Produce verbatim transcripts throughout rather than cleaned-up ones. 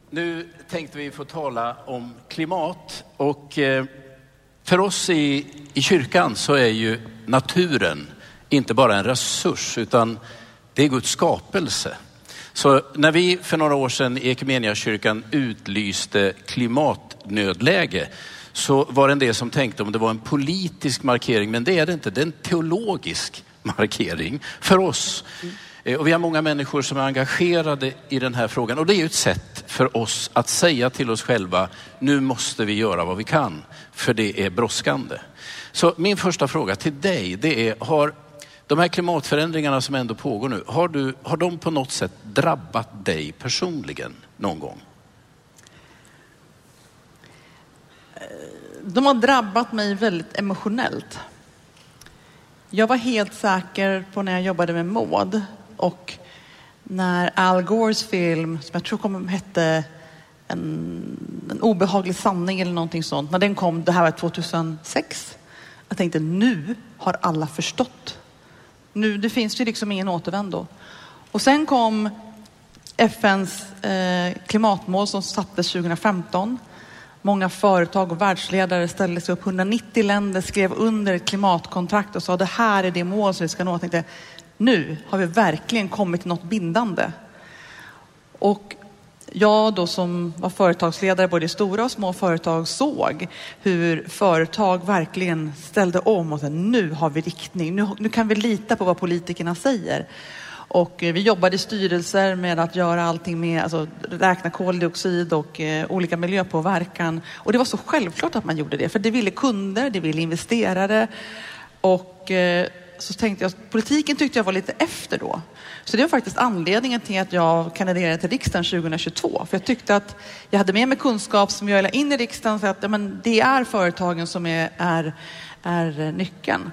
Nu tänkte vi få tala om klimat och eh, för oss i, i kyrkan så är ju naturen inte bara en resurs utan det är Guds skapelse. Så när vi för några år sedan i Ekumeniakyrkan utlyste klimatnödläge så var det en del som tänkte om det var en politisk markering, men det är det inte. Det är en teologisk markering för oss. Mm. Och vi har många människor som är engagerade i den här frågan. Och det är ju ett sätt för oss att säga till oss själva, nu måste vi göra vad vi kan. För det är brådskande. Så min första fråga till dig, det är, har de här klimatförändringarna som ändå pågår nu, har, du, har de på något sätt drabbat dig personligen någon gång? De har drabbat mig väldigt emotionellt. Jag var helt säker på när jag jobbade med Maud och när Al Gores film, som jag tror kom, hette en, en obehaglig sanning eller någonting sånt, när den kom, det här var tjugohundrasex, jag tänkte nu har alla förstått. Nu, det finns ju liksom ingen återvändo. Och sen kom F N:s eh, klimatmål som sattes tjugohundrafemton. Många företag och världsledare ställde sig upp. hundranittio länder skrev under ett klimatkontrakt och sa det här är det mål som vi ska nå. Jag tänkte, nu har vi verkligen kommit till något bindande. Och jag då som var företagsledare både i stora och små företag såg hur företag verkligen ställde om och sa nu har vi riktning. Nu, nu kan vi lita på vad politikerna säger. Och vi jobbade i styrelser med att göra allting med, alltså räkna koldioxid och eh, olika miljöpåverkan. Och det var så självklart att man gjorde det. För det ville kunder, det ville investerare. Och eh, så tänkte jag, politiken tyckte jag var lite efter då. Så det var faktiskt anledningen till att jag kandiderade till riksdagen tjugohundratjugotvå. För jag tyckte att jag hade med mig kunskap som jag la in i riksdagen. För att ja, men det är företagen som är, är, är nyckeln.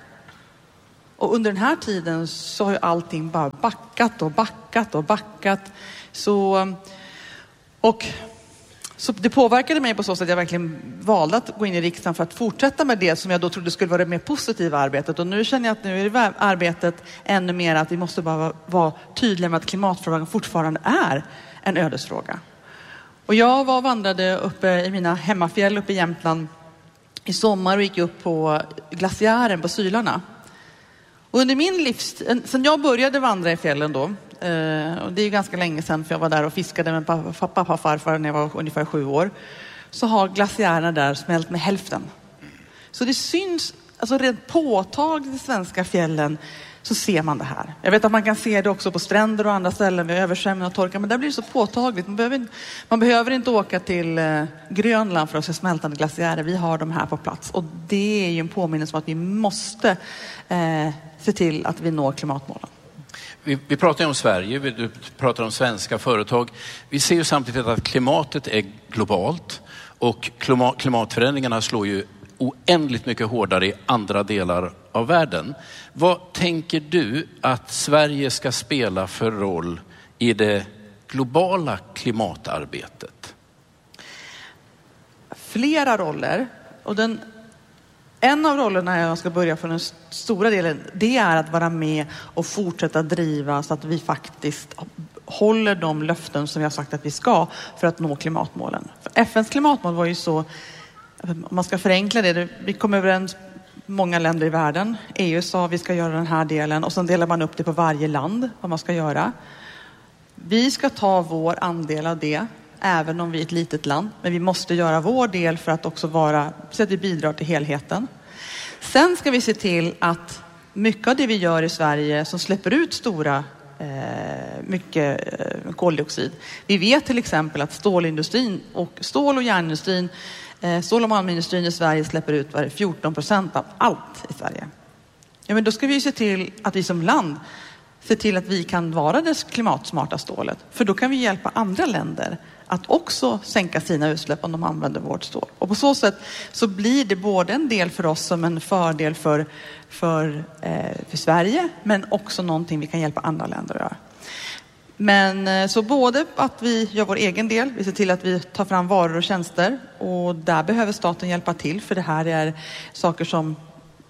Och under den här tiden så har ju allting bara backat och backat och backat. Så, och, så det påverkade mig på så sätt att jag verkligen valde att gå in i riksdagen för att fortsätta med det som jag då trodde skulle vara det mer positiva arbetet. Och nu känner jag att nu är det arbetet ännu mer att vi måste bara vara tydliga med att klimatfrågan fortfarande är en ödesfråga. Och jag var vandrade uppe i mina hemmafjäll uppe i Jämtland i sommar och gick upp på glaciären på Sylarna. Och under min livstid, sen jag började vandra i fjällen då, eh, och det är ju ganska länge sedan för jag var där och fiskade med pappa, pappa och farfar när jag var ungefär sju år, så har glaciärerna där smält med hälften. Så det syns, alltså rent påtagligt i svenska fjällen så ser man det här. Jag vet att man kan se det också på stränder och andra ställen vid översvämning och torka, men där blir det så påtagligt. Man behöver, man behöver inte åka till eh, Grönland för att se smältande glaciärer. Vi har dem här på plats och det är ju en påminnelse om att vi måste eh, se till att vi når klimatmålen. Vi, vi pratar ju om Sverige, vi pratar om svenska företag. Vi ser ju samtidigt att klimatet är globalt och klimat, klimatförändringarna slår ju oändligt mycket hårdare i andra delar av världen. Vad tänker du att Sverige ska spela för roll i det globala klimatarbetet? Flera roller. Och den, en av rollerna jag ska börja från den stora delen, det är att vara med och fortsätta driva så att vi faktiskt håller de löften som vi har sagt att vi ska för att nå klimatmålen. För F N:s klimatmål var ju så, om man ska förenkla det, vi kom överens många länder i världen. E U sa vi ska göra den här delen och sen delar man upp det på varje land vad man ska göra. Vi ska ta vår andel av det, även om vi är ett litet land. Men vi måste göra vår del för att också vara, så att vi bidrar till helheten. Sen ska vi se till att mycket av det vi gör i Sverige som släpper ut stora eh, mycket eh, koldioxid. Vi vet till exempel att stålindustrin och stål- och järnindustrin, eh, stål- och malmindustrin i Sverige släpper ut var fjorton procent av allt i Sverige. Ja, men då ska vi ju se till att vi som land ser till att vi kan vara det klimatsmarta stålet. För då kan vi hjälpa andra länder att också sänka sina utsläpp om de använder vårt stål. Och på så sätt så blir det både en del för oss som en fördel för, för, eh, för Sverige, men också någonting vi kan hjälpa andra länder att göra. Men eh, så både att vi gör vår egen del, vi ser till att vi tar fram varor och tjänster, och där behöver staten hjälpa till, för det här är saker som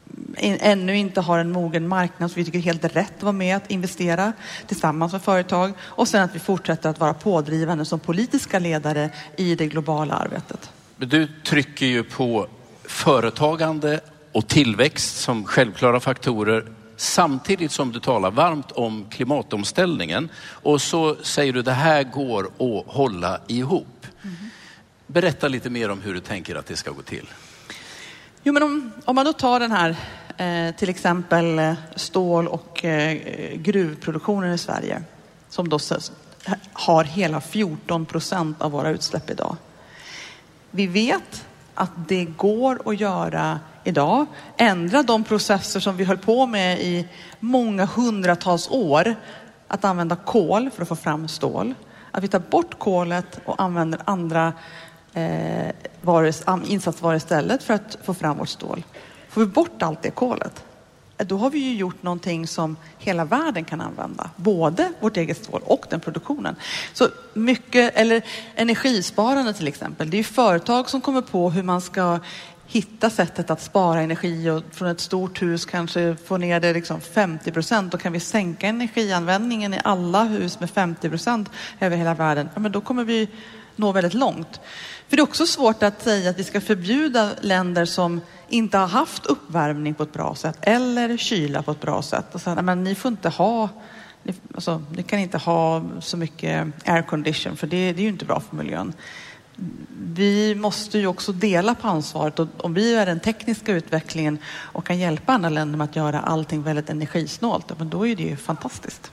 ännu inte har en mogen marknad, så vi tycker helt rätt att vara med att investera tillsammans med företag, och sen att vi fortsätter att vara pådrivande som politiska ledare i det globala arbetet. Du trycker ju på företagande och tillväxt som självklara faktorer samtidigt som du talar varmt om klimatomställningen, och så säger du det här går att hålla ihop. Mm. Berätta lite mer om hur du tänker att det ska gå till. Jo, men om, om man då tar den här eh, till exempel stål- och eh, gruvproduktionen i Sverige, som då har hela fjorton procent av våra utsläpp idag. Vi vet att det går att göra idag, ändra de processer som vi höll på med i många hundratals år, att använda kol för att få fram stål, att vi tar bort kolet och använder andra eh, varus, insatsvaror istället för att få fram vårt stål. Får vi bort allt det kolet, då har vi ju gjort någonting som hela världen kan använda. Både vårt eget stål och den produktionen. Så mycket, eller energisparande till exempel. Det är ju företag som kommer på hur man ska hitta sättet att spara energi, och från ett stort hus kanske få ner det liksom femtio procent. Då kan vi sänka energianvändningen i alla hus med femtio procent över hela världen. Ja, men då kommer vi nå väldigt långt. För det är också svårt att säga att vi ska förbjuda länder som inte har haft uppvärmning på ett bra sätt eller kyla på ett bra sätt. Och så här, men ni får inte ha, ni, alltså, ni kan inte ha så mycket aircondition, för det, det är ju inte bra för miljön. Vi måste ju också dela på ansvaret, och om vi är den tekniska utvecklingen och kan hjälpa andra länder med att göra allting väldigt energisnålt, men då är det ju fantastiskt.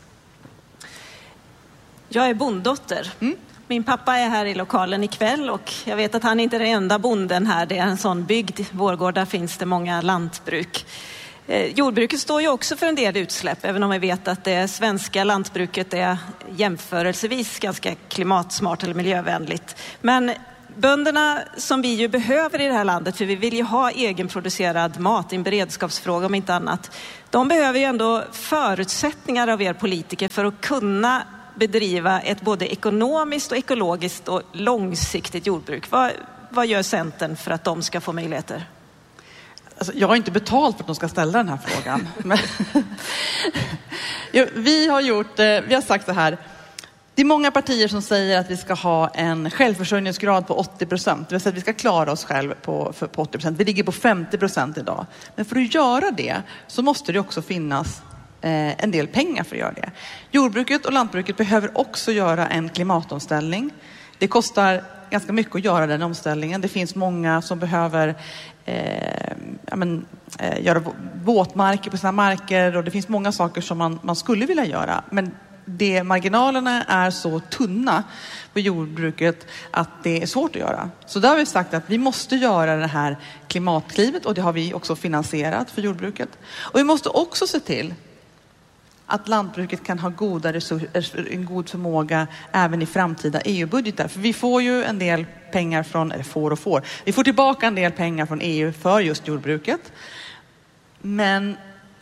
Jag är bonddotter. Mm. Min pappa är här i lokalen ikväll, och jag vet att han inte är den enda bonden här. Det är en sån bygd. Vårgårda finns det många lantbruk. Eh, jordbruket står ju också för en del utsläpp, även om vi vet att det svenska lantbruket är jämförelsevis ganska klimatsmart eller miljövänligt. Men bönderna som vi ju behöver i det här landet, för vi vill ju ha egenproducerad mat, en beredskapsfråga om inte annat. De behöver ju ändå förutsättningar av er politiker för att kunna bedriva ett både ekonomiskt och ekologiskt och långsiktigt jordbruk. Vad, vad gör Centern för att de ska få möjligheter? Alltså, jag har inte betalt för att de ska ställa den här frågan. Men jo, vi har gjort, vi har sagt så här. Det är många partier som säger att vi ska ha en självförsörjningsgrad på åttio procent. Det vill säga att vi ska klara oss själv på, för, på åttio procent. Vi ligger på femtio procent idag. Men för att göra det så måste det också finnas en del pengar för att göra det. Jordbruket och lantbruket behöver också göra en klimatomställning. Det kostar ganska mycket att göra den omställningen. Det finns många som behöver eh, ja, men, eh, göra våtmarker på sina marker, och det finns många saker som man, man skulle vilja göra. Men det, marginalerna är så tunna på jordbruket att det är svårt att göra. Så där har vi sagt att vi måste göra det här klimatklivet, och det har vi också finansierat för jordbruket. Och vi måste också se till att lantbruket kan ha goda resurser, en god förmåga även i framtida E U-budgetar. För vi får ju en del pengar från, eller får och får, vi får tillbaka en del pengar från E U för just jordbruket. Men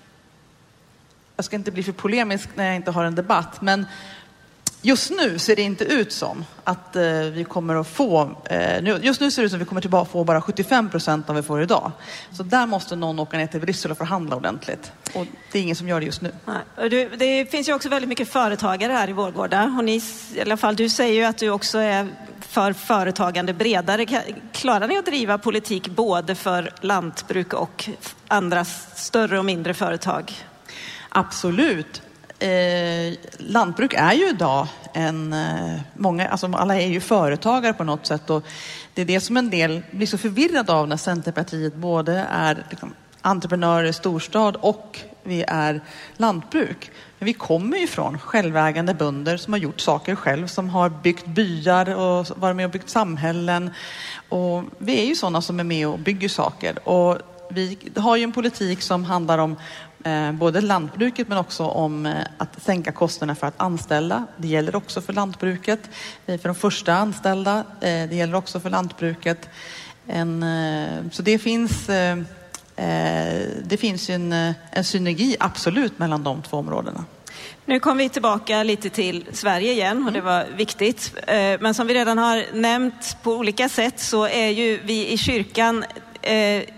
jag ska inte bli för polemisk när jag inte har en debatt, men just nu ser det inte ut som att eh, vi kommer att få, eh, just nu ser det ut som att vi kommer tillbaka få bara sjuttiofem procent av vad vi får idag. Så där måste någon åka ner till Bryssel och förhandla ordentligt. Och det är ingen som gör det just nu. Nej. Du, det finns ju också väldigt mycket företagare här i Vårgårda. Och ni, i alla fall du säger ju att du också är för företagande bredare. Klarar ni att driva politik både för lantbruk och andra större och mindre företag? Absolut. Eh, lantbruk är ju idag en, eh, många, alltså alla är ju företagare på något sätt, och det är det som en del blir så förvirrade av när Centerpartiet både är liksom entreprenörer i storstad och vi är lantbruk. Men vi kommer ju från självägande bönder som har gjort saker själv, som har byggt byar och varit med och byggt samhällen, och vi är ju sådana som är med och bygger saker, och vi har ju en politik som handlar om Eh, både lantbruket men också om eh, att sänka kostnaderna för att anställa. Det gäller också för lantbruket, eh, för de första anställda. Eh, det gäller också för lantbruket. En, eh, så det finns, eh, eh, det finns en, en synergi absolut mellan de två områdena. Nu kommer vi tillbaka lite till Sverige igen, och det var viktigt. Eh, men som vi redan har nämnt på olika sätt så är ju vi i kyrkan eh,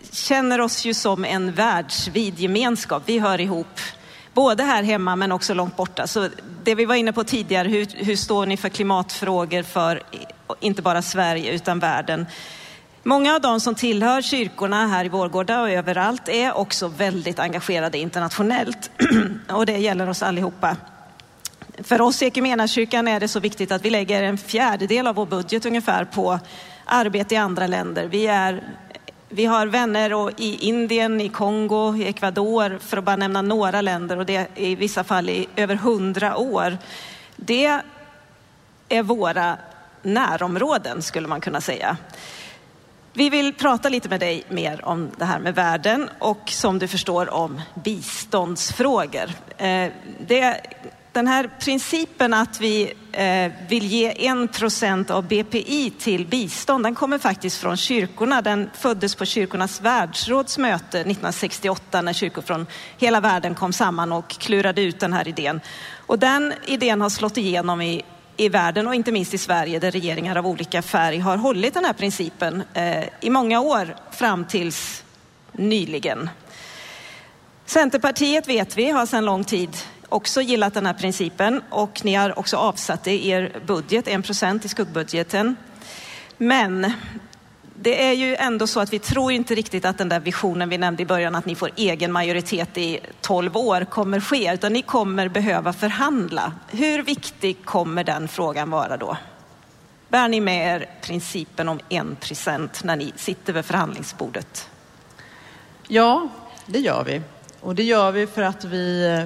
känner oss ju som en världsvid gemenskap. Vi hör ihop både här hemma men också långt borta. Så det vi var inne på tidigare, hur, hur står ni för klimatfrågor för inte bara Sverige utan världen? Många av de som tillhör kyrkorna här i Vårgårda och överallt är också väldigt engagerade internationellt. Och det gäller oss allihopa. För oss i Equmeniakyrkan är det så viktigt att vi lägger en fjärdedel av vår budget ungefär på arbete i andra länder. Vi, är, vi har vänner och i Indien, i Kongo, i Ecuador, för att bara nämna några länder, och det är i vissa fall i över hundra år. Det är våra närområden, skulle man kunna säga. Vi vill prata lite med dig mer om det här med världen och, som du förstår, om biståndsfrågor. Eh, det, den här principen att vi eh, vill ge en procent av B P I till bistånd, den kommer faktiskt från kyrkorna. Den föddes på kyrkornas världsråds möte nittonhundrasextioåtta när kyrkor från hela världen kom samman och klurade ut den här idén. Och den idén har slått igenom i i världen och inte minst i Sverige, där regeringar av olika färg har hållit den här principen eh, i många år fram tills nyligen. Centerpartiet, vet vi, har sedan lång tid också gillat den här principen, och ni har också avsatt det i er budget, en procent i skuggbudgeten. Men det är ju ändå så att vi tror inte riktigt att den där visionen vi nämnde i början, att ni får egen majoritet i tolv år, kommer ske, utan ni kommer behöva förhandla. Hur viktig kommer den frågan vara då? Bär ni med er principen om en procent när ni sitter vid förhandlingsbordet? Ja, det gör vi. Och det gör vi för att vi,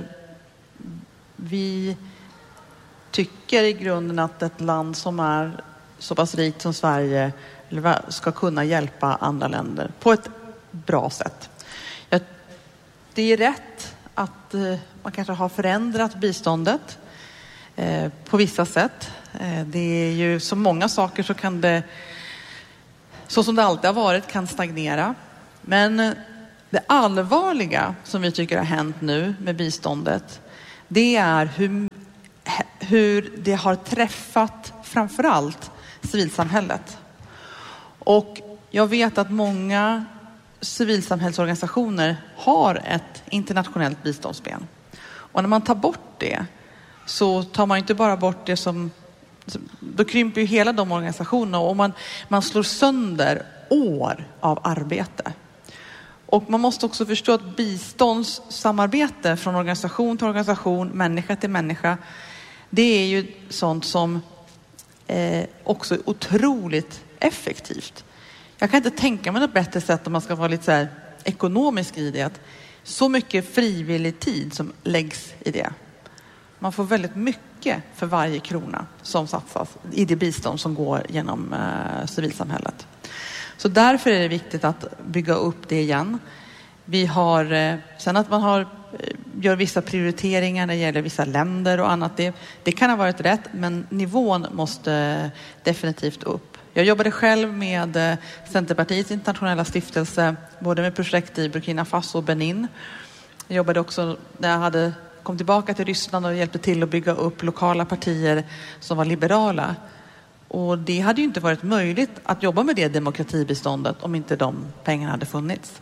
vi tycker i grunden att ett land som är så pass rikt som Sverige ska kunna hjälpa andra länder på ett bra sätt. Det är rätt att man kanske har förändrat biståndet på vissa sätt. Det är ju så många saker, så kan det, så som det alltid har varit, kan stagnera. Men det allvarliga som vi tycker har hänt nu med biståndet, det är hur, hur det har träffat framförallt civilsamhället. Och jag vet att många civilsamhällsorganisationer har ett internationellt biståndsben. Och när man tar bort det, så tar man inte bara bort det som... Då krymper ju hela de organisationerna, och man, man slår sönder år av arbete. Och man måste också förstå att biståndssamarbete från organisation till organisation, människa till människa, det är ju sånt som eh, också är otroligt effektivt. Jag kan inte tänka mig något bättre sätt, om man ska vara lite så här ekonomisk i det, att så mycket frivillig tid som läggs i det. Man får väldigt mycket för varje krona som satsas i det bistånd som går genom eh, civilsamhället. Så därför är det viktigt att bygga upp det igen. Vi har, eh, sen att man har, eh, gör vissa prioriteringar när det gäller vissa länder och annat, det, det kan ha varit rätt, men nivån måste definitivt upp. Jag jobbade själv med Centerpartiets internationella stiftelse, både med projekt i Burkina Faso och Benin. Jag jobbade också när jag hade kom tillbaka till Ryssland och hjälpte till att bygga upp lokala partier som var liberala. Och det hade ju inte varit möjligt att jobba med det demokratibiståndet om inte de pengarna hade funnits.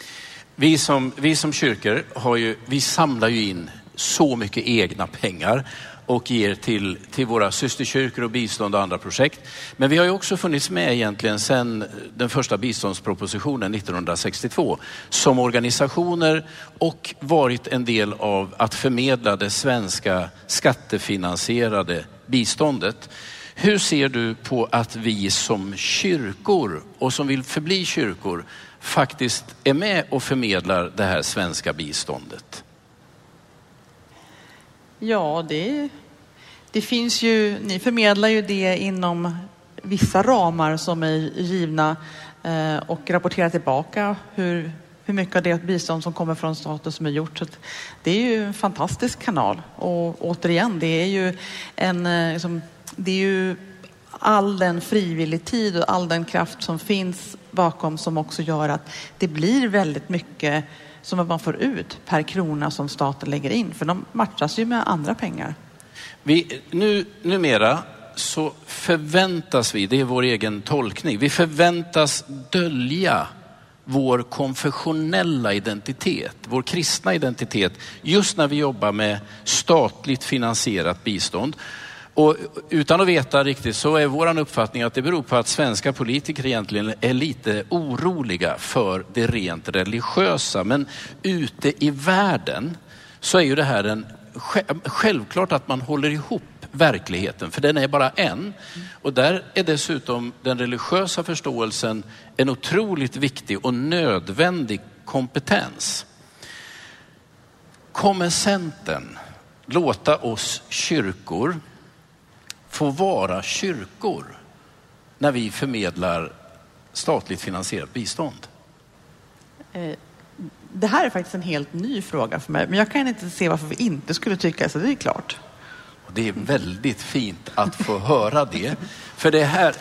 Vi som, vi som kyrkor har ju, vi samlar ju in så mycket egna pengar och ger till, till våra systerkyrkor och bistånd och andra projekt. Men vi har ju också funnits med egentligen sedan den första biståndspropositionen nittonhundrasextiotvå som organisationer, och varit en del av att förmedla det svenska skattefinansierade biståndet. Hur ser du på att vi som kyrkor och som vill förbli kyrkor faktiskt är med och förmedlar det här svenska biståndet? Ja, det, det finns ju, ni förmedlar ju det inom vissa ramar som är givna eh, och rapporterar tillbaka hur, hur mycket av det bistånd som kommer från staten som är gjort. Så det är ju en fantastisk kanal, och återigen, det är ju en, eh, liksom, det är ju all den frivillig tid och all den kraft som finns bakom som också gör att det blir väldigt mycket som man får ut per krona som staten lägger in. För de matchas ju med andra pengar. Vi, nu, numera så förväntas vi, det är vår egen tolkning, vi förväntas dölja vår konfessionella identitet, vår kristna identitet, just när vi jobbar med statligt finansierat bistånd. Och utan att veta riktigt så är vår uppfattning att det beror på att svenska politiker egentligen är lite oroliga för det rent religiösa. Men ute i världen så är ju det här en självklart att man håller ihop verkligheten, för den är bara en. Och där är dessutom den religiösa förståelsen en otroligt viktig och nödvändig kompetens. Kommer Centern låta oss kyrkor få vara kyrkor när vi förmedlar statligt finansierat bistånd? Det här är faktiskt en helt ny fråga för mig, men jag kan inte se varför vi inte skulle tycka så. Det är klart. Och det är väldigt fint att få höra det. För det här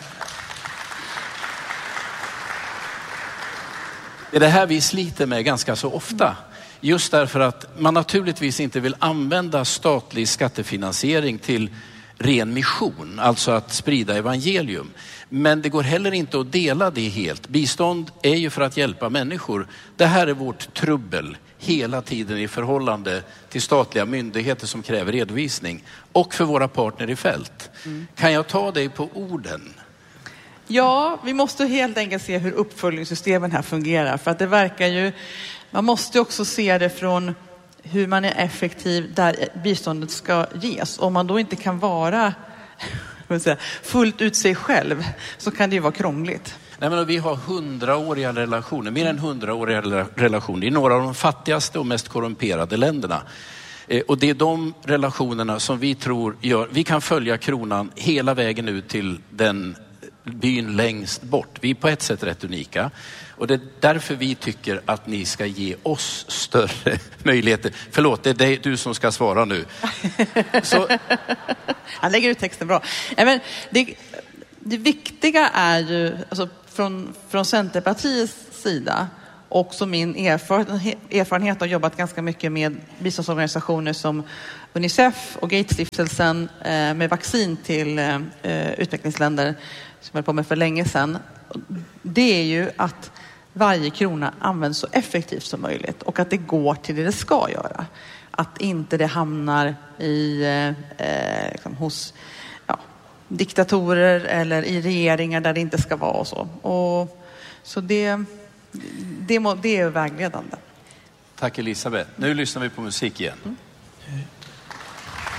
det är det här vi sliter med ganska så ofta. Just därför att man naturligtvis inte vill använda statlig skattefinansiering till ren mission, alltså att sprida evangelium. Men det går heller inte att dela det helt. Bistånd är ju för att hjälpa människor. Det här är vårt trubbel hela tiden i förhållande till statliga myndigheter som kräver redovisning. Och för våra partner i fält. Mm. Kan jag ta dig på orden? Ja, vi måste helt enkelt se hur uppföljningssystemen här fungerar. För att det verkar ju, man måste också se det från hur man är effektiv där biståndet ska ges. Om man då inte kan vara säga, fullt ut sig själv så kan det ju vara krångligt. Nej, men vi har hundraåriga relationer, mer än hundraåriga relationer i några av de fattigaste och mest korrumperade länderna. Eh, och det är de relationerna som vi tror gör, vi kan följa kronan hela vägen ut till den byn längst bort. Vi är på ett sätt rätt unika. Och det är därför vi tycker att ni ska ge oss större möjligheter. Förlåt, det är dig, du som ska svara nu. Så... Han lägger ut texten bra. Men det, det viktiga är ju, alltså från, från Centerpartiets sida, också min erfarenhet, erfarenhet har jobbat ganska mycket med biståndsorganisationer som Unicef och Gates-stiftelsen eh, med vaccin till eh, utvecklingsländer som jag höll på med för länge sedan. Det är ju att varje krona används så effektivt som möjligt och att det går till det det ska göra. Att inte det hamnar i, eh, liksom hos ja, diktatorer eller i regeringar där det inte ska vara och så. Och, så det, det, må, det är vägledande. Tack Elisabeth. Nu lyssnar vi på musik igen. Mm.